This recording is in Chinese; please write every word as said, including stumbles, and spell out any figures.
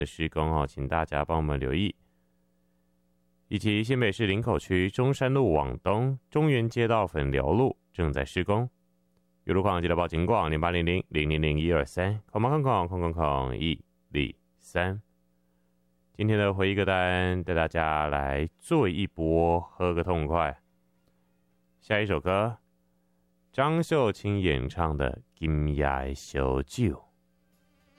的施工哦，请大家帮我们留意。以及新北市林口区中山路往东中原街道粉寮路正在施工，有路况记得报警广零八零零零零零一二三，空空空空空空一零三。今天的回忆歌单带大家来做一波，喝个痛快。下一首歌，张秀清演唱的《今夜的烧酒》。